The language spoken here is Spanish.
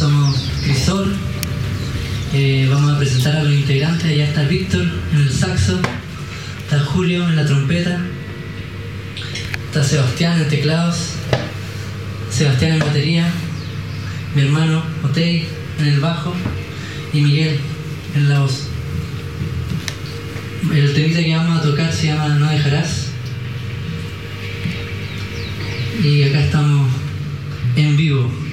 somos Crisol. Vamos a presentar a los integrantes. Allá está Víctor en el saxo, está Julio en la trompeta, está Sebastián en teclados, Sebastián en batería, mi hermano Otey en el bajo y Miguel en la voz. El temita que vamos a tocar se llama No Dejarás. Y acá estamos en vivo.